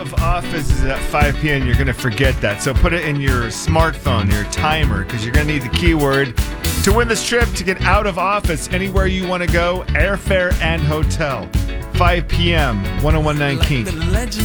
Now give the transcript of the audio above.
of office is at 5 p.m., you're going to forget that. So put it in your smartphone, your timer, because you're going to need the keyword to win this trip to get out of office anywhere you want to go, airfare and hotel. 5 p.m., 101.9 King.